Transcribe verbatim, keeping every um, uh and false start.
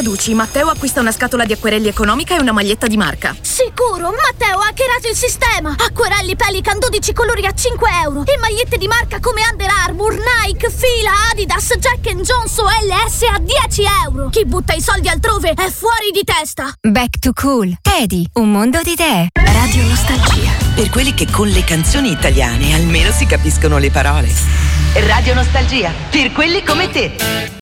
traduci. Matteo acquista una scatola di acquerelli economica e una maglietta di marca. Sicuro, Matteo ha hackerato il sistema. Acquerelli Pelican dodici colori a cinque euro e magliette di marca come Under Armour, Nike, Fila, Adidas, Jack and Jones o L S a dieci euro. Chi butta i soldi altrove è fuori di testa. Back to Cool. Teddy, un mondo di idee. Radio Nostalgia. Per quelli che con le canzoni italiane almeno si capiscono le parole. Radio Nostalgia. Per quelli come te.